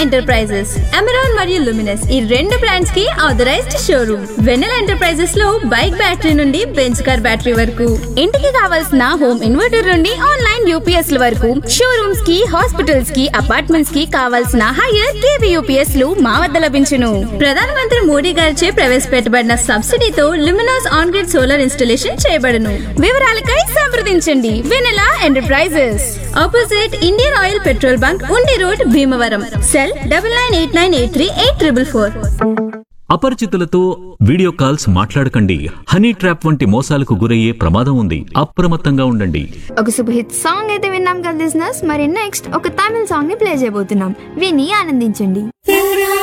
Enterprises, Amaron మరియు Luminous ఈ రెండు బ్రాండ్స్ కి ఆథరైజ్డ్ షోరూమ్. వెన్నెల ఎంటర్ప్రైజెస్ లో బైక్ బ్యాటరీ నుండి బెంచ్ కార్ బ్యాటరీ వరకు, ఇంటికి కావాల్సిన హోమ్ ఇన్వర్టర్ నుండి ఆన్లైన్ యూపీఎస్ ల వరకు, షోరూమ్స్ కి, హాస్పిటల్స్ కి, అపార్ట్మెంట్స్ కి కావాల్సిన హైయర్ కేవీ యూపీఎస్ లు మా వద్ద లభించును. ప్రధానమంత్రి మోడీ గారిచే ప్రవేశపెట్టబడిన సబ్సిడీతో Luminous on grid solar installation చేయబడును. వివరాలకై సంప్రదించండి వెన్నెల enterprises, opposite Indian oil petrol bunk, ఉండి road, Bhimavaram. Cell 9989838444. అపరిచితులతో video calls మాట్లాడకండి. హనీ ట్రాప్ వంటి మోసాలకు గురయ్యే ప్రమాదం ఉంది. అప్రమత్తంగా ఉండండి. ఒక సూపర్ హిట్ సాంగ్ అయితే విన్నాం కదా లిజనర్స్. మరి నెక్స్ట్ ఒక తమిళ సాంగ్ ని ప్లే చేయబోతున్నాం. విని ఆనందించండి.